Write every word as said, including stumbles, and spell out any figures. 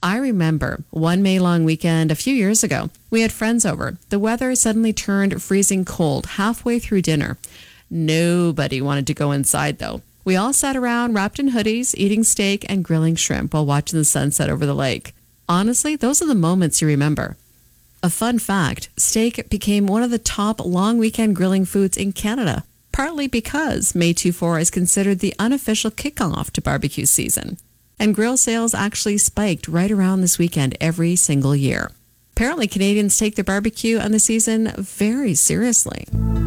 I remember one May long weekend a few years ago. We had friends over. The weather suddenly turned freezing cold halfway through dinner. Nobody wanted to go inside, though. We all sat around wrapped in hoodies, eating steak and grilling shrimp while watching the sunset over the lake. Honestly, those are the moments you remember. A fun fact, steak became one of the top long weekend grilling foods in Canada, partly because May twenty-fourth is considered the unofficial kickoff to barbecue season. And grill sales actually spiked right around this weekend every single year. Apparently, Canadians take their barbecue and the season very seriously.